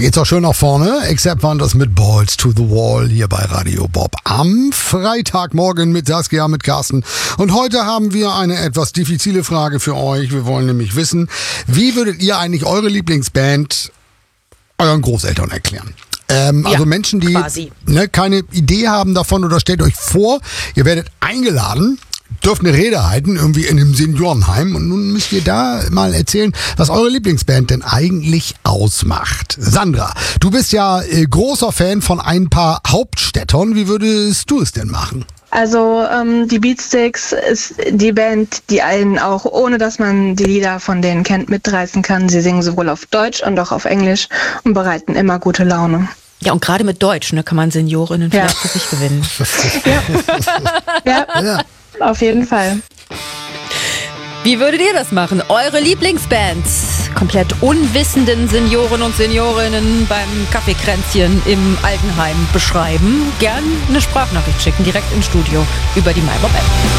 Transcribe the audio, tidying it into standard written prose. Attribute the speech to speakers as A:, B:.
A: geht's auch schön nach vorne. Except Wonders mit Balls to the Wall hier bei Radio Bob am Freitagmorgen mit Saskia, mit Carsten. Und heute haben wir eine etwas diffizile Frage für euch. Wir wollen nämlich wissen, wie würdet ihr eigentlich eure Lieblingsband euren Großeltern erklären? Also Menschen, die keine Idee haben davon, oder stellt euch vor, ihr werdet eingeladen, dürft eine Rede halten, irgendwie in einem Seniorenheim, und nun müsst ihr da mal erzählen, was eure Lieblingsband denn eigentlich ausmacht. Sandra, du bist ja großer Fan von ein paar Hauptstädtern. Wie würdest du es denn machen?
B: Also die Beatsticks ist die Band, die einen auch, ohne dass man die Lieder von denen kennt, mitreißen kann. Sie singen sowohl auf Deutsch und auch auf Englisch und bereiten immer gute Laune.
C: Ja, und gerade mit Deutsch, kann man Seniorinnen vielleicht für sich gewinnen.
B: Ja, auf jeden Fall.
C: Wie würdet ihr das machen? Eure Lieblingsbands komplett unwissenden Senioren und Seniorinnen beim Kaffeekränzchen im Altenheim beschreiben. Gern eine Sprachnachricht schicken, direkt ins Studio über die MyBob-App.